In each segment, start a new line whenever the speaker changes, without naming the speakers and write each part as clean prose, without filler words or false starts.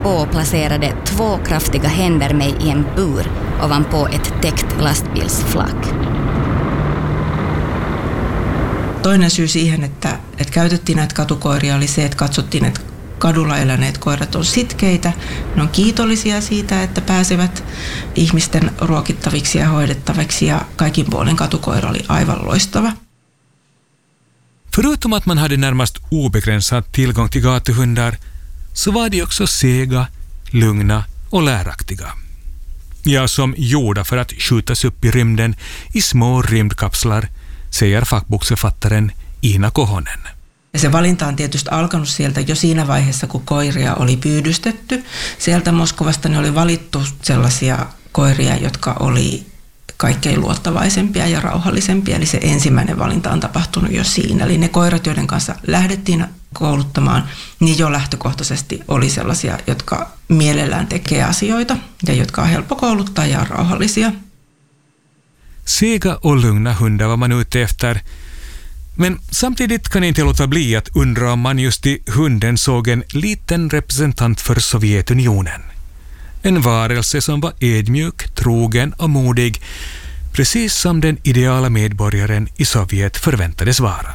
På placerade 2 kraftiga händer mig i en bur ovanpå ett täckt lastbilsflak.
Toinen syy siihen, että käytettiin näitä katukoiria, oli se, että katsottiin, että kadulla eläneet koirat on sitkeitä. Ne on kiitollisia siitä, että pääsevät ihmisten ruokittaviksi ja hoidettaviksi, ja kaikin puolin katukoira oli aivan loistava.
Förutom att man hade närmast obegränsad tillgång till gatuhundar så var de också sega, lugna och läraktiga. Ja, som gjorda för att skjutas upp i rymden i små rymdkapslar, säger fackboksförfattaren Ina Kohonen.
Ja se valinta on tietysti alkanut sieltä jo siinä vaiheessa, kun koiria oli pyydystetty. Sieltä Moskovasta ne oli valittu sellaisia koiria, jotka oli kaikkein luottavaisempia ja rauhallisempia. Eli se ensimmäinen valinta on tapahtunut jo siinä. Eli ne koirat, joiden kanssa lähdettiin kouluttamaan, niin jo lähtökohtaisesti oli sellaisia, jotka mielellään tekee asioita ja jotka on helppo kouluttaa ja on rauhallisia.
Sega och lugna hundar var man ute efter. Men samtidigt kan inte låta bli att undra om man just i hunden såg en liten representant för Sovjetunionen. En varelse som var ödmjuk, trogen och modig, precis som den ideala medborgaren i Sovjet förväntades vara.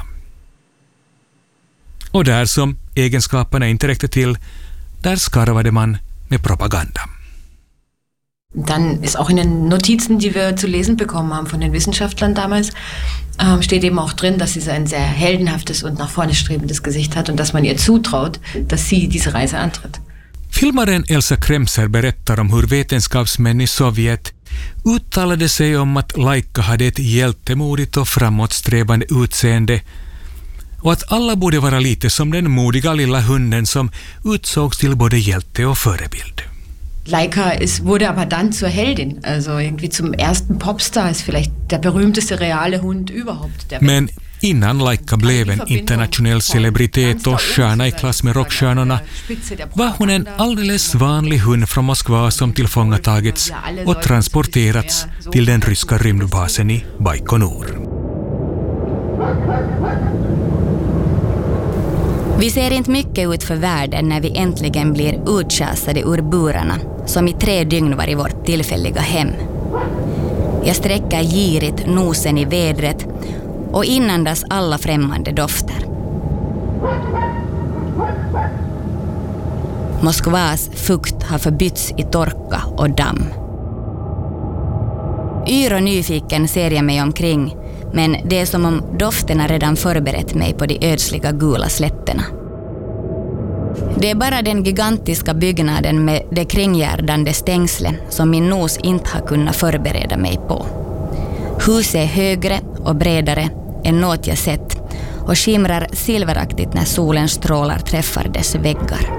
Och där som egenskaperna inte räckte till, där skarvade man med propaganda.
Dann ist auch in den Notizen, die wir zu lesen bekommen haben von den Wissenschaftlern damals, steht eben auch drin, dass sie so ein sehr heldenhaftes und nach vorne strebendes Gesicht hat und dass man ihr zutraut, dass sie diese Reise antritt.
Filmaren Elsa Kremser berättar om hur vetenskapsmän i Sovjet uttalade sig om att Laika hade ett hjältemodigt och framåtsträvande utseende och att alla borde vara lite som den modiga lilla hunden som utsågs till både hjälte och förebild.
Laika wurde aber dann zur Heldin, also irgendwie zum ersten Popstar, ist vielleicht der berühmteste reale Hund überhaupt.
Men innan Laika blev en internationell celebritet och stjärna i klass med rockstjärnorna var hon en alldeles vanlig hund från Moskva som tillfångatagits och transporterats till den ryska rymdbasen i Baikonur.
Vi ser inte mycket ut för världen när vi äntligen blir utschasade ur burarna, som i 3 dygn var i vårt tillfälliga hem. Jag sträcker girigt nosen i vädret och inandas alla främmande dofter. Moskvas fukt har förbytts i torka och damm. Yr och nyfiken ser jag mig omkring, men det är som om dofterna redan förberett mig på de ödsliga gula slätterna. Det är bara den gigantiska byggnaden med det kringgärdande stängslet som min nos inte har kunnat förbereda mig på. Huset är högre och bredare än något jag sett och skimrar silveraktigt när solens strålar träffar dess väggar.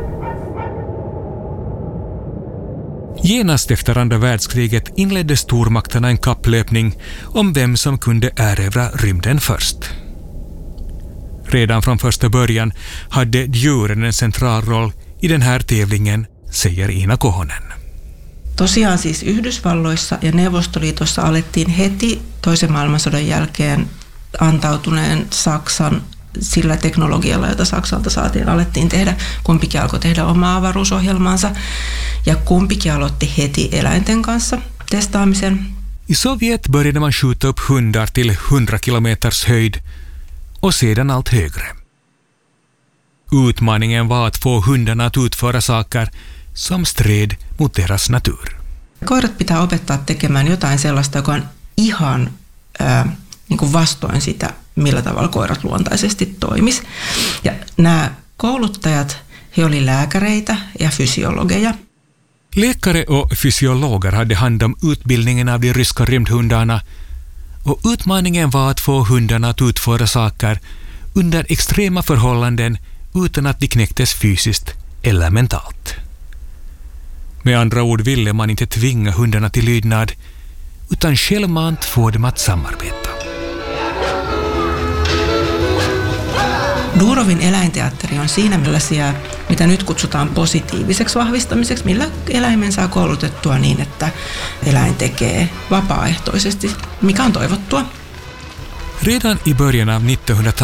Genast efter andra världskriget inledde stormakterna en kapplöpning om vem som kunde erövra rymden först. Redan från första början hade djuren en central roll i den här tävlingen, säger Ina Kohonen.
Tosiaan siis Yhdysvalloissa ja Neuvostoliitossa alettiin heti toisen maailmansodan jälkeen antautuneen Saksan sillä teknologialla, jota Saksalta saatiin, alettiin tehdä. Kumpikin alkoi tehdä omaa avaruusohjelmaansa ja kumpikin aloitti heti eläinten kanssa testaamisen.
I Sovjet började man skjuta upp hundar till 100 kilometers höjd och sedan allt högre. Utmaningen var att få hundarna att utföra saker som stred mot deras natur.
Koirat pitää opettaa tekemään jotain sellaista, joka on ihan niin kuin vastoin sitä, millä tavalla koirat luontaisesti toimis. Ja nämä kouluttajat, he oli lääkäreitä ja fysiologeja.
Läkare och fysiologer hade hand om utbildningen av de ryska rymdhundarna och utmaningen var att få hundarna att utföra saker under extrema förhållanden utan att de knäcktes fysiskt eller mentalt. Med andra ord ville man inte tvinga hundarna till lydnad utan självmant få dem att samarbeta.
Durovin eläinteatteri on siinä millaisia, mitä nyt kutsutaan positiiviseksi vahvistamiseksi, millä eläimen saa koulutettua niin, että eläin tekee vapaaehtoisesti, mikä on toivottua.
Redan i början av 1900-talet